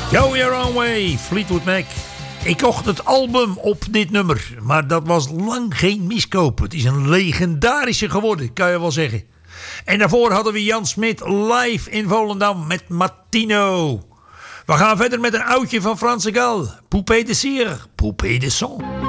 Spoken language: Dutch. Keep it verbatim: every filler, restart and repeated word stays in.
Go Your Own Way, Fleetwood Mac. Ik kocht het album op dit nummer, maar dat was lang geen miskoop. Het is een legendarische geworden, kan je wel zeggen. En daarvoor hadden we Jan Smit live in Volendam met Martino. We gaan verder met een oudje van Frans Gal. Poupée de cire, Poupée de son.